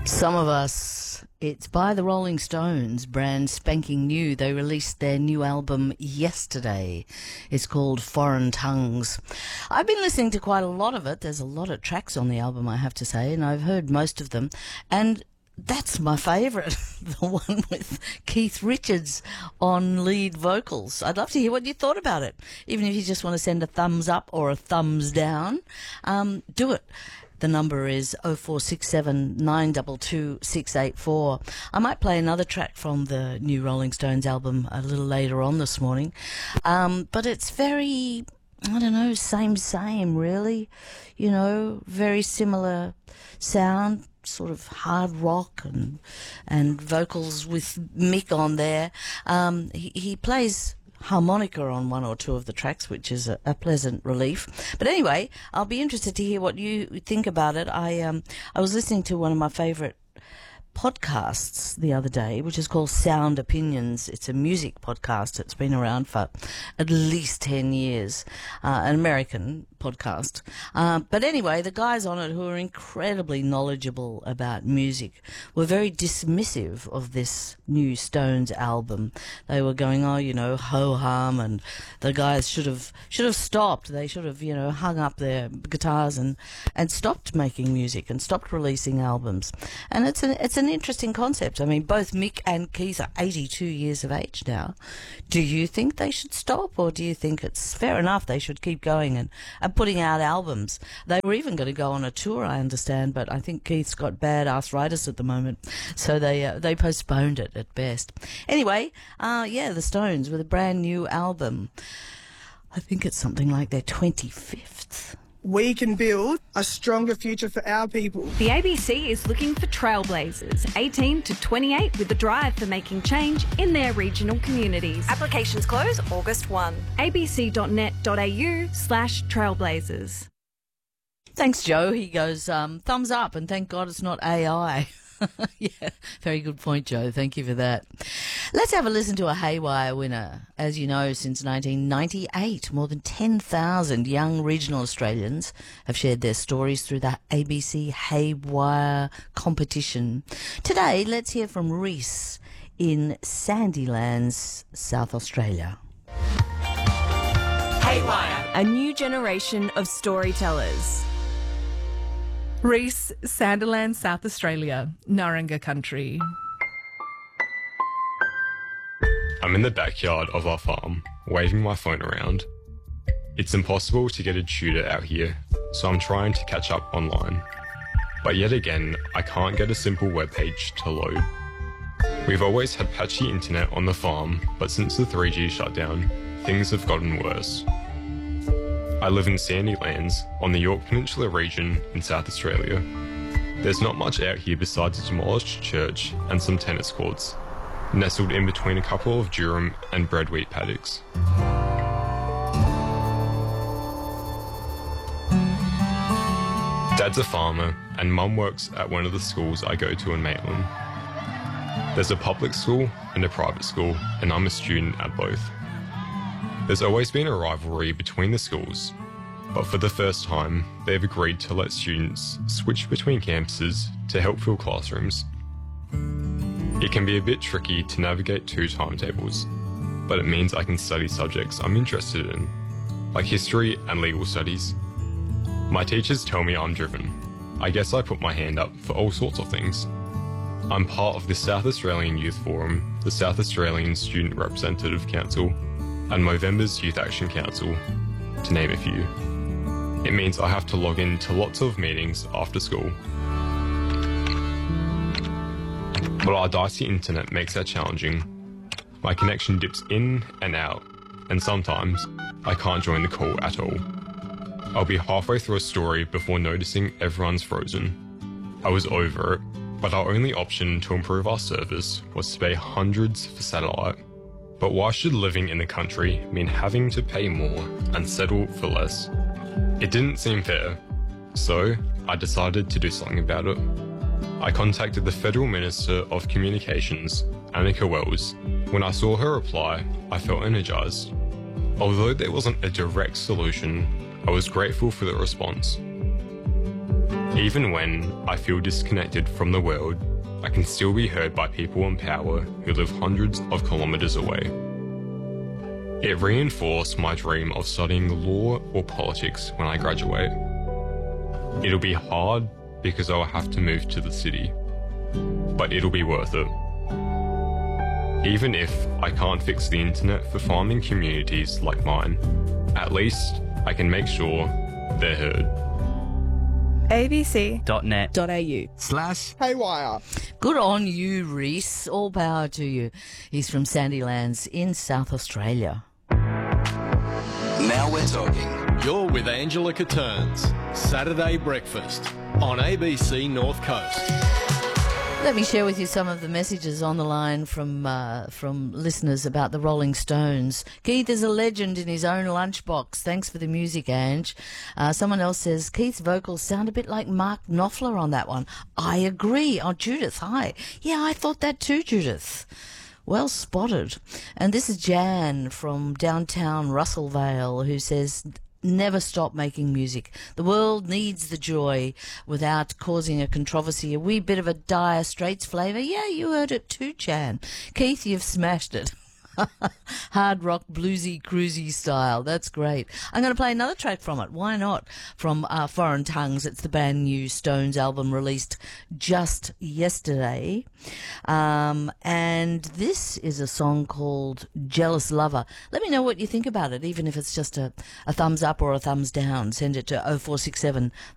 Some of Us. It's by the Rolling Stones, brand spanking new. They released their new album yesterday. It's called Foreign Tongues. I've been listening to quite a lot of it. There's a lot of tracks on the album, I have to say, and I've heard most of them. And that's my favourite, the one with Keith Richards on lead vocals. I'd love to hear what you thought about it. Even if you just want to send a thumbs up or a thumbs down, do it. The number is 0467 922 684. I might play another track from the new Rolling Stones album a little later on this morning. But it's very, I don't know, same, really. You know, very similar sound, sort of hard rock and vocals with Mick on there. He plays harmonica on one or two of the tracks, which is a pleasant relief. But anyway, I'll be interested to hear what you think about it. I was listening to one of my favourite podcasts the other day, which is called Sound Opinions. It's a music podcast. It's been around for at least 10 years, an American podcast. But anyway, the guys on it, who are incredibly knowledgeable about music, were very dismissive of this new Stones album. They were going, oh, you know, ho-hum, and the guys should have stopped. They should have, you know, hung up their guitars and stopped making music and stopped releasing albums. And it's an interesting concept. I mean, both Mick and Keith are 82 years of age now. Do you think they should stop, or do you think it's fair enough they should keep going and putting out albums? They were even going to go on a tour, I understand, but I think Keith's got bad arthritis at the moment, so they postponed it at best. Anyway, the Stones with a brand new album. I think it's something like their 25th. We can build a stronger future for our people. The ABC is looking for trailblazers, 18 to 28, with the drive for making change in their regional communities. Applications close August 1. abc.net.au/trailblazers. Thanks, Joe. He goes, thumbs up, and thank God it's not AI. Yeah, very good point, Joe. Thank you for that. Let's have a listen to a Haywire winner. As you know, since 1998, more than 10,000 young regional Australians have shared their stories through the ABC Haywire competition. Today, let's hear from Reese in Sandylands, South Australia. Haywire. A new generation of storytellers. Reese, Sandyland, South Australia, Naranga country. I'm in the backyard of our farm, waving my phone around. It's impossible to get a tutor out here, so I'm trying to catch up online. But yet again, I can't get a simple webpage to load. We've always had patchy internet on the farm, but since the 3G shutdown, things have gotten worse. I live in Sandylands, on the Yorke Peninsula region in South Australia. There's not much out here besides a demolished church and some tennis courts, nestled in between a couple of durum and breadwheat paddocks. Dad's a farmer, and Mum works at one of the schools I go to in Maitland. There's a public school and a private school, and I'm a student at both. There's always been a rivalry between the schools, but for the first time, they've agreed to let students switch between campuses to help fill classrooms. It can be a bit tricky to navigate two timetables, but it means I can study subjects I'm interested in, like history and legal studies. My teachers tell me I'm driven. I guess I put my hand up for all sorts of things. I'm part of the South Australian Youth Forum, the South Australian Student Representative Council, and Movember's Youth Action Council, to name a few. It means I have to log in to lots of meetings after school. But our dicey internet makes that challenging. My connection dips in and out, and sometimes I can't join the call at all. I'll be halfway through a story before noticing everyone's frozen. I was over it, but our only option to improve our service was to pay hundreds for satellite. But why should living in the country mean having to pay more and settle for less? It didn't seem fair, so I decided to do something about it. I contacted the Federal Minister of Communications, Annika Wells. When I saw her reply, I felt energised. Although there wasn't a direct solution, I was grateful for the response. Even when I feel disconnected from the world, I can still be heard by people in power who live hundreds of kilometres away. It reinforced my dream of studying law or politics when I graduate. It'll be hard because I'll have to move to the city, but it'll be worth it. Even if I can't fix the internet for farming communities like mine, at least I can make sure they're heard. abc.net.au/haywire. Good on you, Reese. All power to you. He's from Sandylands in South Australia. Now we're talking. You're with Angela Catterns. Saturday Breakfast on ABC North Coast. Let me share with you some of the messages on the line from listeners about the Rolling Stones. Keith is a legend in his own lunchbox. Thanks for the music, Ange. Someone else says, Keith's vocals sound a bit like Mark Knopfler on that one. I agree. Oh, Judith, hi. Yeah, I thought that too, Judith. Well spotted. And this is Jan from downtown Russellvale who says, never stop making music. The world needs the joy without causing a controversy. A wee bit of a Dire Straits flavour. Yeah, you heard it too, Jan. Keith, you've smashed it. Hard rock, bluesy, cruisy style. That's great. I'm going to play another track from it. Why not? From Foreign Tongues. It's the brand new Stones album released just yesterday. And this is a song called Jealous Lover. Let me know what you think about it, even if it's just a thumbs up or a thumbs down. Send it to 0467